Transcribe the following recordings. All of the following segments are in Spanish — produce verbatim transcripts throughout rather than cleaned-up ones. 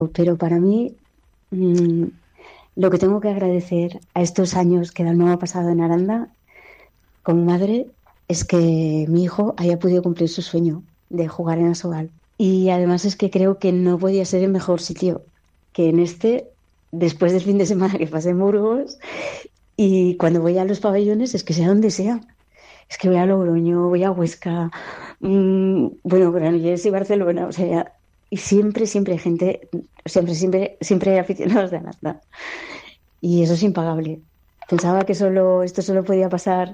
Pero para mí, mmm, lo que tengo que agradecer a estos años que Dalmau ha pasado en Aranda como madre es que mi hijo haya podido cumplir su sueño de jugar en Asobal. Y además es que creo que no podía ser el mejor sitio que en este, después del fin de semana que pasé en Burgos, y cuando voy a los pabellones es que sea donde sea. Es que voy a Logroño, voy a Huesca, mmm, bueno, Granollers y Barcelona, o sea, y siempre, siempre hay gente, siempre, siempre, siempre hay aficionados de Aranda. Y eso es impagable. Pensaba que solo esto solo podía pasar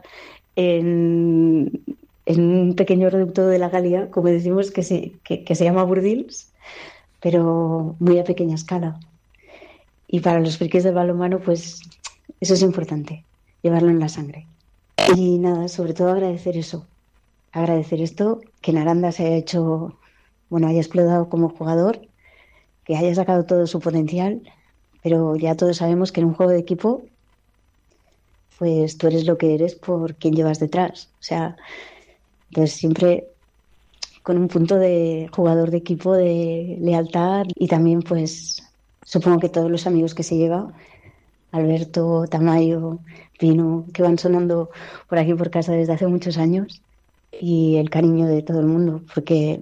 en, en un pequeño reducto de la Galia, como decimos, que se, que, que se llama Burdils, pero muy a pequeña escala. Y para los frikis del balonmano, pues eso es importante, llevarlo en la sangre. Y nada, sobre todo agradecer eso, agradecer esto, que en Aranda se haya hecho, bueno, haya explotado como jugador, que haya sacado todo su potencial, pero ya todos sabemos que en un juego de equipo, pues tú eres lo que eres por quien llevas detrás. O sea, entonces siempre con un punto de jugador de equipo, de lealtad, y también pues supongo que todos los amigos que se lleva, Alberto, Tamayo, Pino, que van sonando por aquí por casa desde hace muchos años, y el cariño de todo el mundo, porque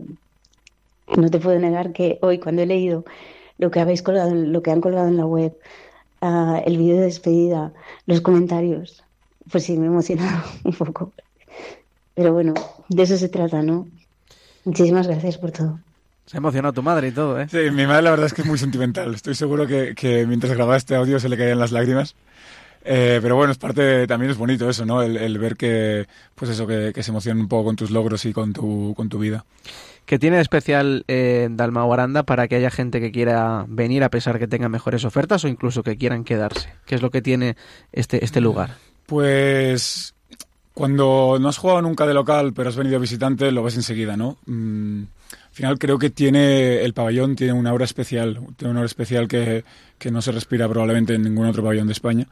no te puedo negar que hoy, cuando he leído lo que habéis colgado, lo que han colgado en la web, uh, el vídeo de despedida, los comentarios, pues sí, me he emocionado un poco. Pero bueno, de eso se trata, ¿no? Muchísimas gracias por todo. Se ha emocionado tu madre y todo, ¿eh? Sí, mi madre la verdad es que es muy sentimental. Estoy seguro que, que mientras grababa este audio se le caían las lágrimas. Eh, pero bueno, es parte, también es bonito eso, ¿no? El, el ver que, pues eso, que, que se emocionan un poco con tus logros y con tu, con tu vida. ¿Qué tiene de especial eh, Dalmau Aranda para que haya gente que quiera venir a pesar que tenga mejores ofertas o incluso que quieran quedarse? ¿Qué es lo que tiene este, este lugar? Pues cuando no has jugado nunca de local pero has venido visitante lo ves enseguida, ¿no? Mm, al final creo que tiene el pabellón tiene una aura especial, tiene una aura especial que, que no se respira probablemente en ningún otro pabellón de España.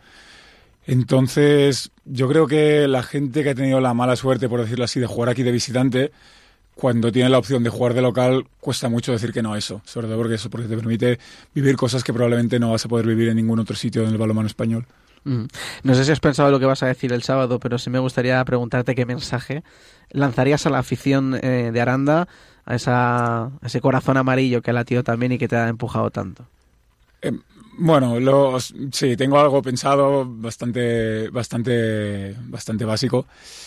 Entonces yo creo que la gente que ha tenido la mala suerte, por decirlo así, de jugar aquí de visitante, cuando tiene la opción de jugar de local, cuesta mucho decir que no a eso, sobre todo porque eso porque te permite vivir cosas que probablemente no vas a poder vivir en ningún otro sitio en el balonmano español. Mm. No sé si has pensado lo que vas a decir el sábado, pero sí me gustaría preguntarte qué mensaje lanzarías a la afición eh, de Aranda, a, esa, a ese corazón amarillo que ha latido también y que te ha empujado tanto. Eh, bueno, los, sí, tengo algo pensado bastante, bastante, bastante básico,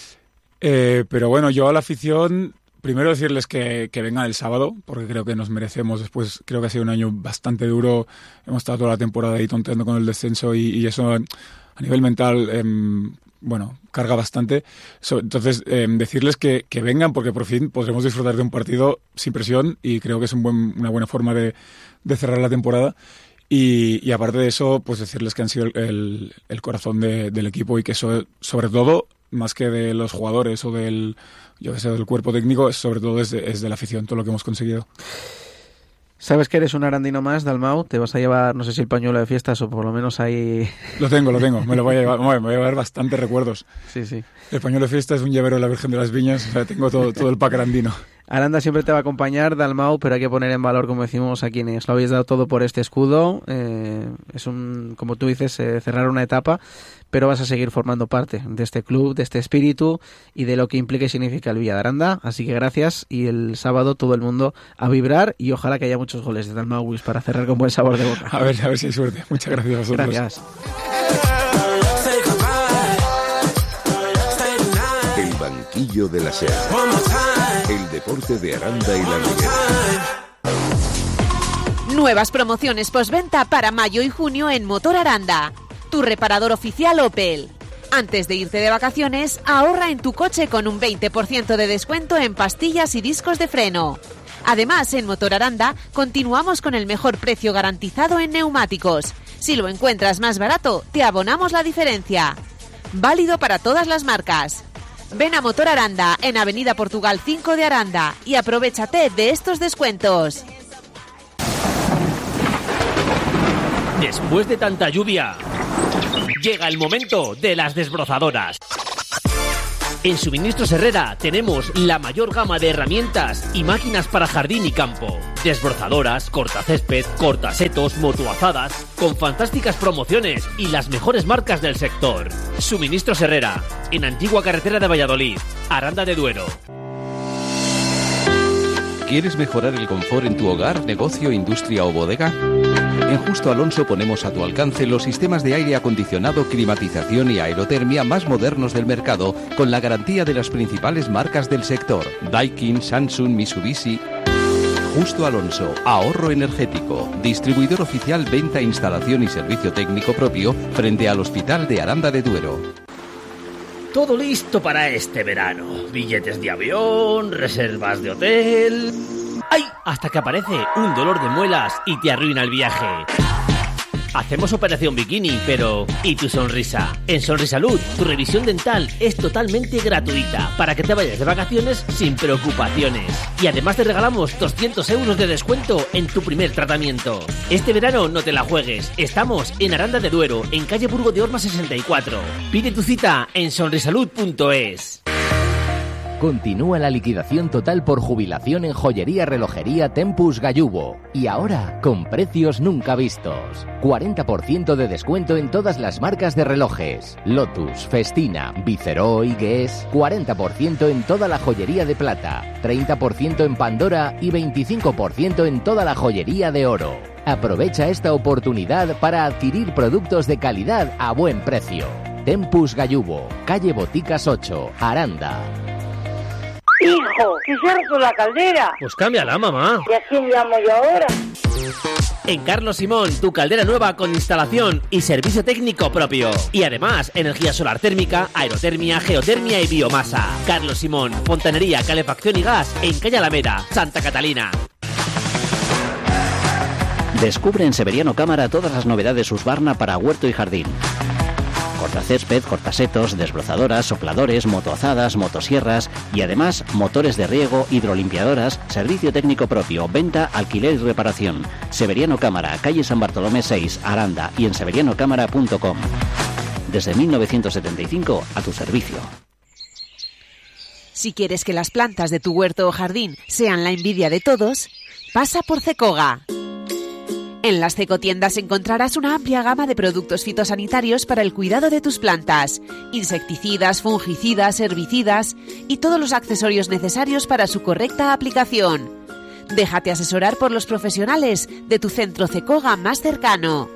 eh, pero bueno, yo a la afición... Primero decirles que, que vengan el sábado, porque creo que nos merecemos. Después creo que ha sido un año bastante duro. Hemos estado toda la temporada ahí tonteando con el descenso y, y eso a nivel mental, eh, bueno, carga bastante. So, entonces, eh, decirles que, que vengan porque por fin podremos disfrutar de un partido sin presión y creo que es un buen, una buena forma de, de cerrar la temporada. Y, y aparte de eso, pues decirles que han sido el, el, el corazón de, del equipo y que eso, sobre todo, más que de los jugadores o del, yo que sé, del cuerpo técnico, sobre todo es de, es de la afición, todo lo que hemos conseguido. Sabes que eres un arandino más, Dalmau, te vas a llevar, no sé si el pañuelo de fiestas o por lo menos ahí... Lo tengo, lo tengo, me lo voy a llevar, me voy a llevar bastantes recuerdos. Sí, sí. El pañuelo de fiestas es un llavero de la Virgen de las Viñas, o sea, tengo todo, todo el pack arandino. Aranda siempre te va a acompañar, Dalmau, pero hay que poner en valor, como decimos, a quienes lo habéis dado todo por este escudo. Eh, es un, como tú dices, eh, cerrar una etapa, pero vas a seguir formando parte de este club, de este espíritu y de lo que implica y significa el Villa de Aranda. Así que gracias, y el sábado todo el mundo a vibrar y ojalá que haya muchos goles de Dalmau para cerrar con buen sabor de boca. A ver, a ver si hay suerte. Muchas gracias a vosotros. Gracias. El banquillo de la S E A. El deporte de Aranda y la Ribera. Nuevas promociones postventa para mayo y junio en Motor Aranda, tu reparador oficial Opel. Antes de irte de vacaciones, ahorra en tu coche con un veinte por ciento de descuento en pastillas y discos de freno. Además, en Motor Aranda continuamos con el mejor precio garantizado en neumáticos. Si lo encuentras más barato, te abonamos la diferencia. Válido para todas las marcas. Ven a Motor Aranda en Avenida Portugal cinco de Aranda y aprovéchate de estos descuentos. Después de tanta lluvia, llega el momento de las desbrozadoras. En Suministros Herrera tenemos la mayor gama de herramientas y máquinas para jardín y campo. Desbrozadoras, cortacésped, cortasetos, motoazadas, con fantásticas promociones y las mejores marcas del sector. Suministros Herrera, en Antigua Carretera de Valladolid, Aranda de Duero. ¿Quieres mejorar el confort en tu hogar, negocio, industria o bodega? En Justo Alonso ponemos a tu alcance los sistemas de aire acondicionado, climatización y aerotermia más modernos del mercado, con la garantía de las principales marcas del sector: Daikin, Samsung, Mitsubishi. Justo Alonso, ahorro energético, distribuidor oficial, venta, instalación y servicio técnico propio frente al Hospital de Aranda de Duero. Todo listo para este verano. Billetes de avión, reservas de hotel... ¡Ay! Hasta que aparece un dolor de muelas y te arruina el viaje. Hacemos operación bikini, pero ¿y tu sonrisa? En Sonrisalud, tu revisión dental es totalmente gratuita para que te vayas de vacaciones sin preocupaciones. Y además te regalamos doscientos euros de descuento en tu primer tratamiento. Este verano no te la juegues. Estamos en Aranda de Duero, en calle Burgo de Orma sesenta y cuatro. Pide tu cita en sonrisalud punto es. Continúa la liquidación total por jubilación en Joyería Relojería Tempus Gallubo. Y ahora, con precios nunca vistos. cuarenta por ciento de descuento en todas las marcas de relojes. Lotus, Festina, Viceroy, Guess. cuarenta por ciento en toda la joyería de plata. treinta por ciento en Pandora y veinticinco por ciento en toda la joyería de oro. Aprovecha esta oportunidad para adquirir productos de calidad a buen precio. Tempus Gallubo, calle Boticas ocho, Aranda. ¡Hijo! ¡Que se ha roto la caldera! Pues cámbiala, mamá. ¿Y a quién llamo yo ahora? En Carlos Simón, tu caldera nueva con instalación y servicio técnico propio. Y además, energía solar térmica, aerotermia, geotermia y biomasa. Carlos Simón, fontanería, calefacción y gas en calle Alameda, Santa Catalina. Descubre en Severiano Cámara todas las novedades Husqvarna para huerto y jardín. Cortacésped, cortasetos, desbrozadoras, sopladores, motoazadas, motosierras y además motores de riego, hidrolimpiadoras, servicio técnico propio, venta, alquiler y reparación. Severiano Cámara, calle San Bartolomé seis, Aranda y en severiano cámara punto com. Desde mil novecientos setenta y cinco a tu servicio. Si quieres que las plantas de tu huerto o jardín sean la envidia de todos, pasa por Cecoga. En las Cecotiendas encontrarás una amplia gama de productos fitosanitarios para el cuidado de tus plantas, insecticidas, fungicidas, herbicidas y todos los accesorios necesarios para su correcta aplicación. Déjate asesorar por los profesionales de tu centro Cecoga más cercano.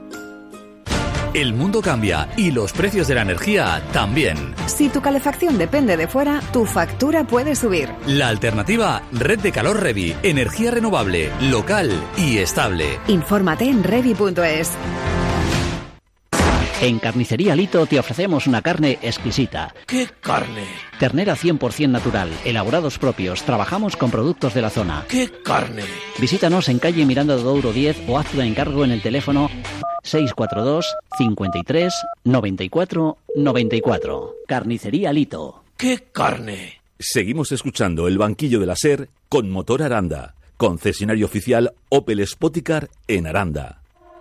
El mundo cambia y los precios de la energía también. Si tu calefacción depende de fuera, tu factura puede subir. La alternativa, Red de Calor Revi. Energía renovable, local y estable. Infórmate en revi punto es. En Carnicería Lito te ofrecemos una carne exquisita. ¿Qué carne? Ternera cien por ciento natural, elaborados propios. Trabajamos con productos de la zona. ¿Qué carne? Visítanos en calle Miranda de Douro diez o haz tu encargo en el teléfono seis cuatro dos, cincuenta y tres, noventa y cuatro, noventa y cuatro. Carnicería Lito. ¡Qué carne! Seguimos escuchando El Banquillo de la SER con Motor Aranda, concesionario oficial Opel Spoticar en Aranda.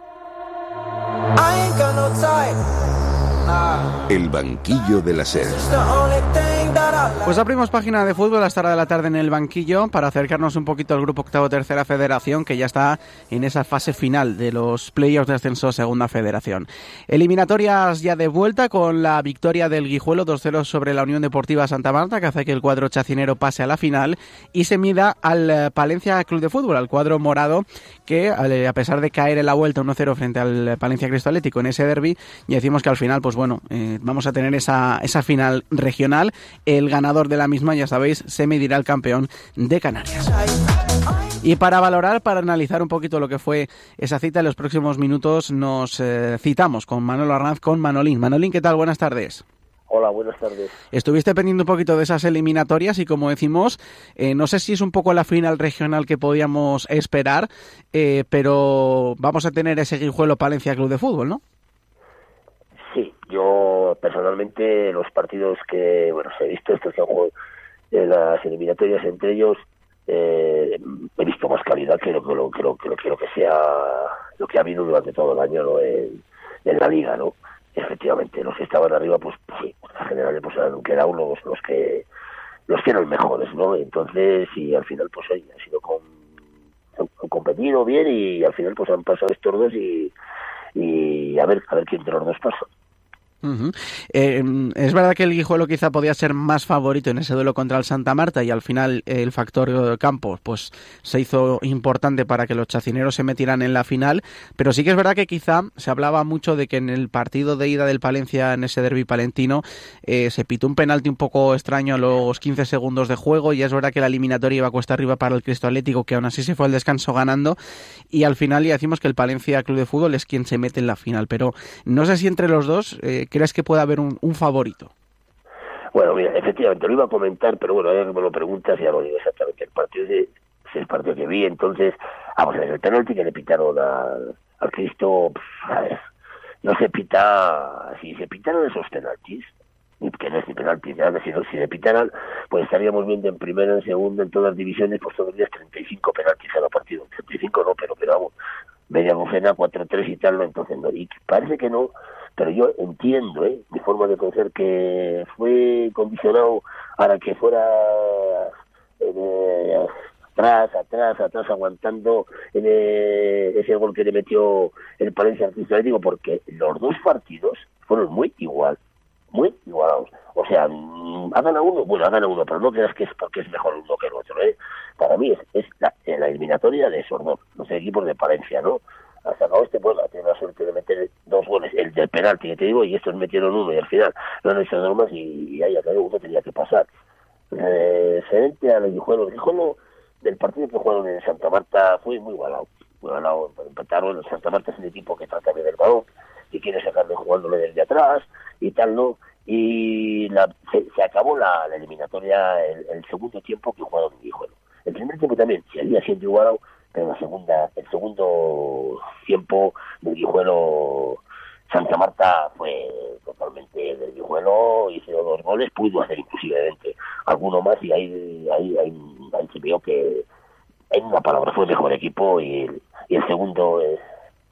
El Banquillo de la SER. Pues abrimos página de fútbol a esta hora de la tarde en El Banquillo para acercarnos un poquito al grupo octavo tercera federación, que ya está en esa fase final de los playoffs de ascenso segunda federación. Eliminatorias ya de vuelta con la victoria del Guijuelo dos cero sobre la Unión Deportiva Santa Marta, que hace que el cuadro chacinero pase a la final y se mida al Palencia Club de Fútbol, al cuadro morado, que a pesar de caer en la vuelta uno cero frente al Palencia Cristo Atlético en ese derbi, y decimos que al final, pues bueno, eh, vamos a tener esa, esa final regional. El ganador de la misma, ya sabéis, se medirá al campeón de Canarias. Y para valorar, para analizar un poquito lo que fue esa cita, en los próximos minutos nos eh, citamos con Manolo Arranz, con Manolín. Manolín, ¿qué tal? Buenas tardes. Hola, buenas tardes. Estuviste pendiente un poquito de esas eliminatorias y, como decimos, eh, no sé si es un poco la final regional que podíamos esperar, eh, pero vamos a tener ese Guijuelo Palencia Club de Fútbol, ¿no? Sí, yo personalmente los partidos que, bueno, he visto estos que han jugado en las eliminatorias entre ellos, eh, he visto más calidad que lo que lo, que lo, que lo, que lo que sea lo que ha habido durante todo el año, ¿no? en, en la liga, ¿no? efectivamente, los que estaban arriba, pues, pues sí, en general pues han quedado los, los que los que eran mejores, ¿no? Entonces, y al final, pues oye, ha sido con, han competido bien y al final pues han pasado estos dos y, y a ver a ver quién de los dos pasa. Uh-huh. Eh, es verdad que el Guijuelo quizá podía ser más favorito en ese duelo contra el Santa Marta y al final el factor campo pues se hizo importante para que los chacineros se metieran en la final, pero sí que es verdad que quizá se hablaba mucho de que en el partido de ida del Palencia, en ese derbi palentino, eh, se pitó un penalti un poco extraño a los quince segundos de juego y es verdad que la eliminatoria iba cuesta arriba para el Cristo Atlético, que aún así se fue al descanso ganando y al final ya decimos que el Palencia Club de Fútbol es quien se mete en la final, pero no sé si entre los dos eh, ¿crees que puede haber un, un favorito? Bueno, mira, efectivamente, lo iba a comentar, pero bueno, ahora que me lo preguntas ya lo digo exactamente. El partido es, es el partido que vi, entonces, vamos a ver, el penalti que le pitaron al, al Cristo, pff, a ver, no se pita, si se pitaron esos penaltis, que no es ni penalti, sino si le pitaran, pues estaríamos viendo en primera, en segunda, en todas las divisiones, pues todavía treinta y cinco penaltis cada partido, treinta y cinco no, pero, pero vamos, media docena, cuatro tres y tal, entonces no, y parece que no, pero yo entiendo, ¿eh? Mi forma de pensar que fue condicionado para que fuera eh, atrás, atrás, atrás, aguantando en eh, ese gol que le metió el Palencia al Cristo Atlético, porque los dos partidos fueron muy igual, muy igualados. O sea, ha ganado uno, bueno, ha ganado uno, pero no creas que es porque es mejor uno que el otro, ¿eh? Para mí es, es la, la eliminatoria de esos dos, los equipos de Palencia, ¿no? Ha sacado este, bueno, ha tenido la suerte de meter dos goles, el del penalti que te digo, y estos metieron uno, y al final lo han hecho dos más, y, y ahí a cada uno tenía que pasar. Eh, Referente al Guijuelo, el Guijuelo del partido que jugaron en Santa Marta fue muy igualado, muy igualado, empataron. El Santa Marta es un equipo que trata bien el balón, que quiere sacarle jugándole desde atrás, y tal, ¿no? Y la, se, se acabó la, la eliminatoria el, el segundo tiempo que jugaron en Guijuelo. El primer tiempo también seguía siendo igualado, pero la segunda, el segundo tiempo del Guijuelo Santa Marta fue totalmente del Guijuelo, hizo dos goles, pudo hacer inclusivamente alguno más y ahí ahí ahí, ahí se vio que en una palabra fue el mejor equipo y el, y el segundo eh,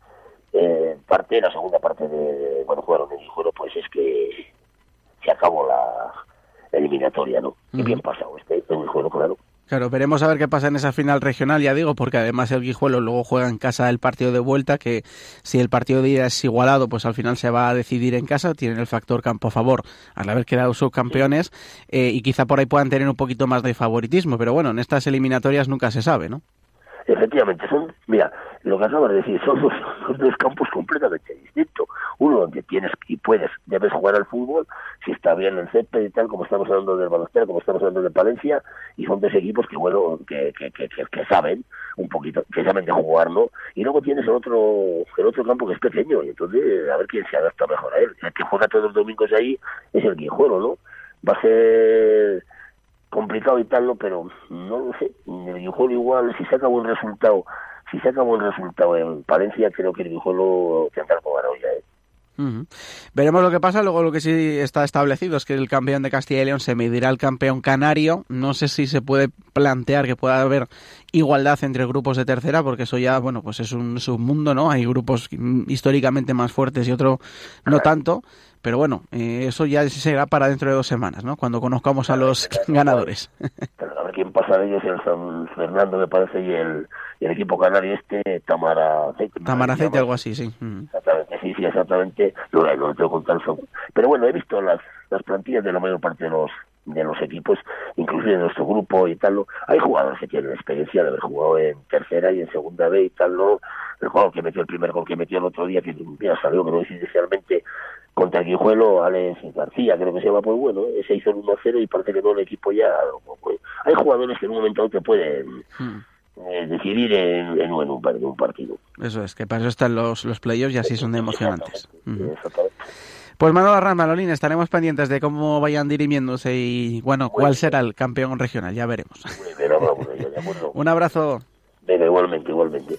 eh, parte, la segunda parte de cuando jugaron el Guijuelo, pues es que se acabó la eliminatoria, ¿no? Uh-huh. Y bien pasado este, el Guijuelo, claro. Claro, veremos a ver qué pasa en esa final regional, ya digo, porque además el Guijuelo luego juega en casa el partido de vuelta, que si el partido de ida es igualado, pues al final se va a decidir en casa, tienen el factor campo a favor al haber quedado subcampeones, eh, y quizá por ahí puedan tener un poquito más de favoritismo, pero bueno, en estas eliminatorias nunca se sabe, ¿no? Efectivamente, son, mira, lo que acabas de decir, son dos, son dos campos completamente distintos. Uno donde tienes y puedes, debes jugar al fútbol, si está bien el césped y tal, como estamos hablando del Baloncesto, como estamos hablando de Palencia, y son dos equipos que, bueno, que, que, que, que saben un poquito, que saben de jugar, ¿no? Y luego tienes el otro, el otro campo que es pequeño, y entonces a ver quién se adapta mejor a él. El que juega todos los domingos ahí es el Guijuelo, ¿no? Va a ser complicado y tal, ¿no? Pero no lo sé, el Guijuelo igual, si saca buen resultado, si saca buen resultado en Palencia, creo que el Guijuelo tendrá que ganar ya, ¿eh? Uh-huh. Veremos lo que pasa. Luego lo que sí está establecido es que el campeón de Castilla y León se medirá al campeón canario. No sé si se puede plantear que pueda haber igualdad entre grupos de tercera, porque eso ya, bueno, pues es un submundo, ¿no? Hay grupos históricamente más fuertes y otro no tanto, pero bueno, eh, eso ya será para dentro de dos semanas, ¿no? Cuando conozcamos a los ganadores. Pero a ver quién pasa de ellos, el San Fernando me parece, y el, y el equipo canario este, Tamaraceite. Tamaraceite, algo así, sí. Exactamente, sí, sí, exactamente. No, no lo tengo contar. Pero bueno, he visto las, las plantillas de la mayor parte de los de los equipos, inclusive de nuestro grupo y tal, ¿no? Hay jugadores que tienen experiencia de haber jugado en tercera y en segunda B y tal, ¿no? El jugador que metió el primer gol que metió el otro día, que ya salió, creo que inicialmente contra el Guijuelo, Alex García, creo que se llama, pues bueno, se hizo el uno a cero y parece que todo el equipo ya, pues, hay jugadores que en un momento dado te pueden hmm. eh, decidir en, en, en, un, en un partido. Eso es, que para eso están los, los playoffs y así son de emocionantes. Exactamente, uh-huh. exactamente. Pues Manolo Arranz, Manolín, estaremos pendientes de cómo vayan dirimiéndose y, bueno, cuál será el campeón regional, ya veremos. Muy bien, vamos, ya, de acuerdo. Un abrazo. Venga, igualmente, igualmente.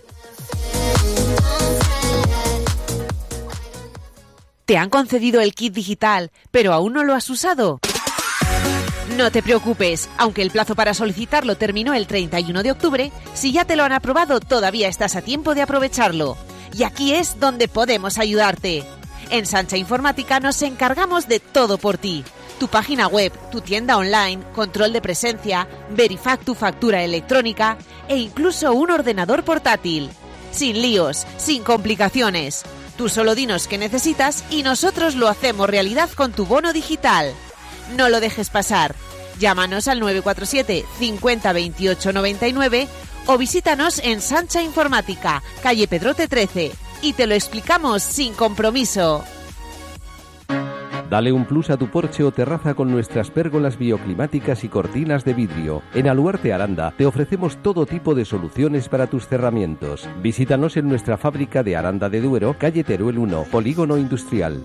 ¿Te han concedido el kit digital, pero aún no lo has usado? No te preocupes, aunque el plazo para solicitarlo terminó el treinta y uno de octubre, si ya te lo han aprobado, todavía estás a tiempo de aprovecharlo. Y aquí es donde podemos ayudarte. En Sancha Informática nos encargamos de todo por ti. Tu página web, tu tienda online, control de presencia, Verifact tu factura electrónica e incluso un ordenador portátil. Sin líos, sin complicaciones. Tú solo dinos qué necesitas y nosotros lo hacemos realidad con tu bono digital. No lo dejes pasar. Llámanos al nueve cuatro siete cincuenta veintiocho noventa y nueve o visítanos en Sancha Informática, calle Pedrote trece, y te lo explicamos sin compromiso. Dale un plus a tu porche o terraza con nuestras pérgolas bioclimáticas y cortinas de vidrio. En Aluarte Aranda te ofrecemos todo tipo de soluciones para tus cerramientos. Visítanos en nuestra fábrica de Aranda de Duero, calle Teruel uno, Polígono Industrial.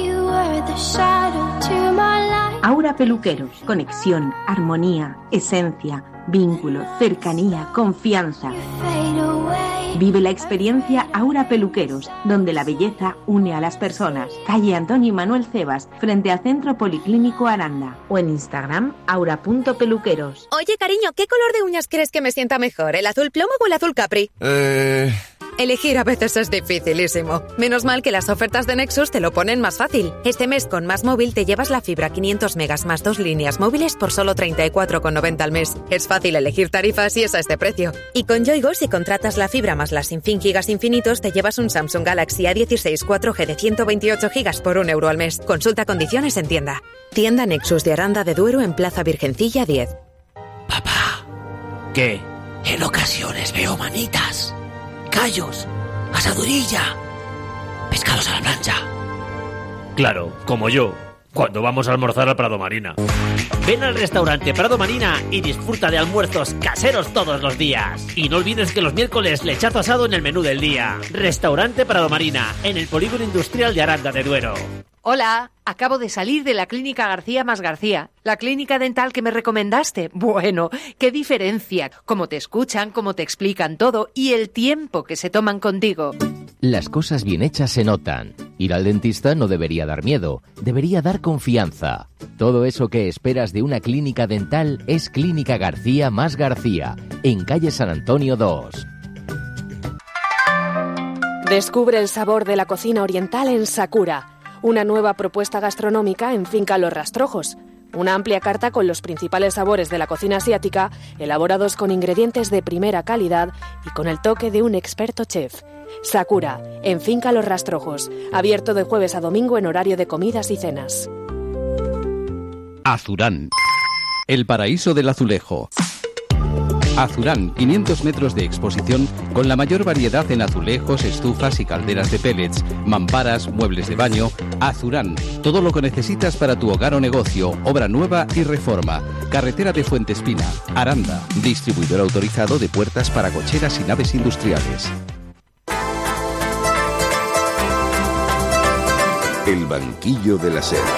Aura Peluqueros. Conexión, armonía, esencia, vínculo, cercanía, confianza. Vive la experiencia Aura Peluqueros, donde la belleza une a las personas. Calle Antonio y Manuel Cebas, frente al Centro Policlínico Aranda. O en Instagram, aura punto peluqueros. Oye, cariño, ¿qué color de uñas crees que me sienta mejor? ¿El azul plomo o el azul capri? Eh... Elegir a veces es dificilísimo. Menos mal que las ofertas de Nexus te lo ponen más fácil. Este mes con Más Móvil te llevas la fibra quinientos megas más dos líneas móviles por solo treinta y cuatro con noventa al mes. Es fácil elegir tarifas y es a este precio. Y con Yoigo, si contratas la fibra más las sin fin gigas infinitos, te llevas un Samsung Galaxy A dieciséis cuatro G de ciento veintiocho gigas por un euro al mes. Consulta condiciones en tienda. Tienda Nexus de Aranda de Duero en Plaza Virgencilla diez. Papá, ¿qué? En ocasiones veo manitas, callos, asadurilla, pescados a la plancha. Claro, como yo, cuando vamos a almorzar al Prado Marina. Ven al restaurante Prado Marina y disfruta de almuerzos caseros todos los días. Y no olvides que los miércoles lechazo asado en el menú del día. Restaurante Prado Marina, en el Polígono Industrial de Aranda de Duero. Hola, acabo de salir de la Clínica García más García, la clínica dental que me recomendaste. Bueno, qué diferencia, cómo te escuchan, cómo te explican todo y el tiempo que se toman contigo. Las cosas bien hechas se notan. Ir al dentista no debería dar miedo, debería dar confianza. Todo eso que esperas de una clínica dental es Clínica García más García, en calle San Antonio dos. Descubre el sabor de la cocina oriental en Sakura. Una nueva propuesta gastronómica en Finca Los Rastrojos. Una amplia carta con los principales sabores de la cocina asiática, elaborados con ingredientes de primera calidad y con el toque de un experto chef. Sakura, en Finca Los Rastrojos. Abierto de jueves a domingo en horario de comidas y cenas. Azurán, el paraíso del azulejo. Azurán, quinientos metros de exposición con la mayor variedad en azulejos, estufas y calderas de pellets, mamparas, muebles de baño. Azurán, todo lo que necesitas para tu hogar o negocio, obra nueva y reforma. Carretera de Fuentespina, Aranda, distribuidor autorizado de puertas para cocheras y naves industriales. El banquillo de la SER.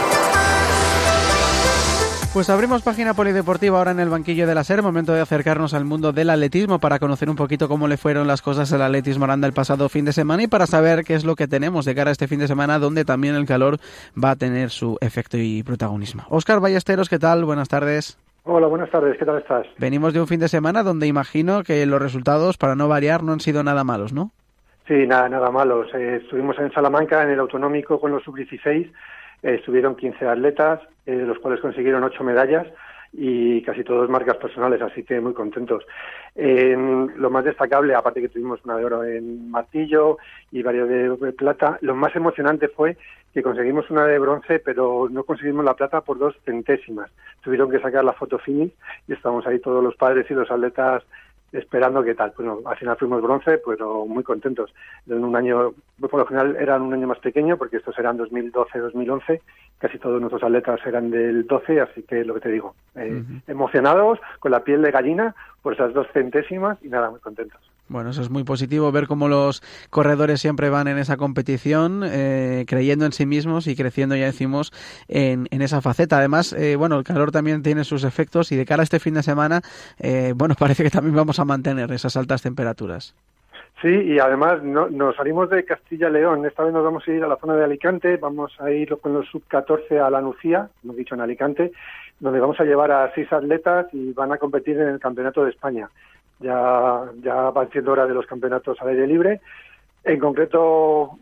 Pues abrimos página polideportiva ahora en el banquillo de la SER, momento de acercarnos al mundo del atletismo para conocer un poquito cómo le fueron las cosas al atletismo Aranda el pasado fin de semana y para saber qué es lo que tenemos de cara a este fin de semana donde también el calor va a tener su efecto y protagonismo. Óscar Ballesteros, ¿qué tal? Buenas tardes. Hola, buenas tardes, ¿qué tal estás? Venimos de un fin de semana donde imagino que los resultados, para no variar, no han sido nada malos, ¿no? Sí, nada, nada malos. Eh, estuvimos en Salamanca, en el autonómico con los sub dieciséis. Eh, estuvieron quince atletas, eh, los cuales consiguieron ocho medallas y casi todos marcas personales, así que muy contentos. Eh, lo más destacable, aparte que tuvimos una de oro en martillo y varias de, de plata, lo más emocionante fue que conseguimos una de bronce, pero no conseguimos la plata por dos centésimas. Tuvieron que sacar la foto finish y estábamos ahí todos los padres y los atletas esperando qué tal. Bueno, al final fuimos bronce, pero muy contentos. En un año, por lo general eran un año más pequeño, porque estos eran dos mil doce dos mil once, casi todos nuestros atletas eran del doce, así que lo que te digo, eh, uh-huh. emocionados, con la piel de gallina por esas dos centésimas y nada, muy contentos. Bueno, eso es muy positivo, ver cómo los corredores siempre van en esa competición, eh, creyendo en sí mismos y creciendo, ya decimos, en, en esa faceta. Además, eh, bueno, el calor también tiene sus efectos y de cara a este fin de semana, eh, bueno, parece que también vamos a mantener esas altas temperaturas. Sí, y además no, nos salimos de Castilla y León. Esta vez nos vamos a ir a la zona de Alicante, vamos a ir con los sub catorce a la Nucía, hemos dicho en Alicante, donde vamos a llevar a seis atletas y van a competir en el Campeonato de España. Ya, ya van siendo hora de los campeonatos al aire libre. En concreto,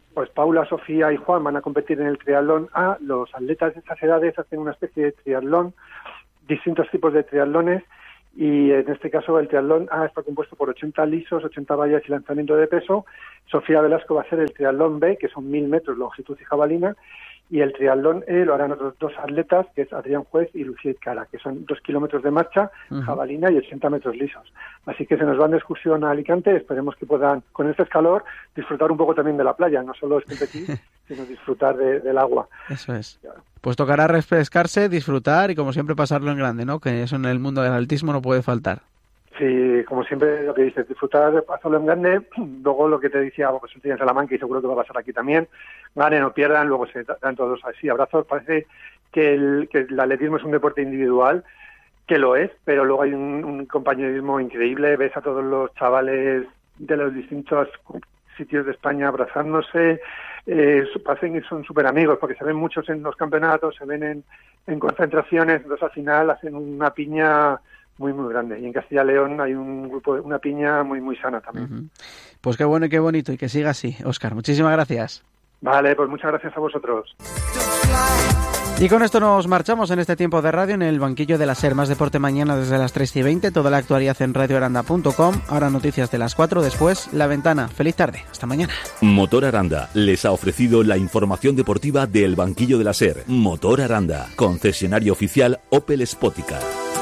pues Paula, Sofía y Juan van a competir en el triatlón A. Los atletas de estas edades hacen una especie de triatlón, distintos tipos de triatlones, y en este caso el triatlón A está compuesto por ochenta lisos, ochenta vallas y lanzamiento de peso. Sofía Velasco va a hacer el triatlón B, que son mil metros longitud y jabalina, y el triatlón E lo harán otros dos atletas, que es Adrián Juez y Lucía Cara, que son dos kilómetros de marcha, uh-huh. jabalina y ochenta metros lisos. Así que se nos van de excursión a Alicante, esperemos que puedan, con este calor, disfrutar un poco también de la playa, no solo es competir, sino disfrutar de, del agua. Eso es. Pues tocará refrescarse, disfrutar y como siempre pasarlo en grande, ¿no? Que eso en el mundo del atletismo no puede faltar. Sí, como siempre lo que dices, disfrutar, pasarlo en grande, luego lo que te decía, pues en Salamanca y seguro que va a pasar aquí también, ganen o pierdan, luego se dan todos así abrazos. Parece que el, que el atletismo es un deporte individual, que lo es, pero luego hay un, un compañerismo increíble, ves a todos los chavales de los distintos sitios de España abrazándose, eh, parecen que son súper amigos, porque se ven muchos en los campeonatos, se ven en, en concentraciones, entonces al final hacen una piña muy, muy grande. Y en Castilla y León hay un grupo, una piña muy, muy sana también. Uh-huh. Pues qué bueno y qué bonito, y que siga así. Óscar, muchísimas gracias. Vale, pues muchas gracias a vosotros. Y con esto nos marchamos en este tiempo de radio en el banquillo de la SER. Más deporte mañana desde las tres y veinte, toda la actualidad en radio aranda punto com. Ahora noticias de las cuatro, después La Ventana. Feliz tarde, hasta mañana. Motor Aranda les ha ofrecido la información deportiva del banquillo de la SER. Motor Aranda, concesionario oficial Opel Spoticar.